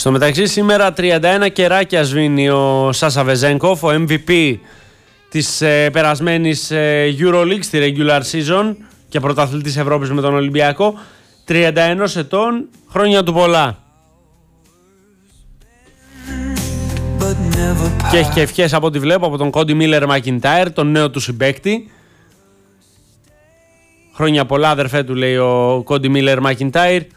Στο μεταξύ σήμερα 31 κεράκια σβήνει ο Σάσα Βεζένκοφ, ο MVP της περασμένης EuroLeague στη regular season και πρωταθλητής Ευρώπης με τον Ολυμπιακό. 31 ετών, χρόνια του πολλά. Και έχει και ευχές από ό,τι βλέπω από τον Κόντι Μίλερ Μακιντάιρ, τον νέο του συμπαίκτη. Χρόνια πολλά αδερφέ του, λέει ο Κόντι Μίλερ Μακιντάιρ.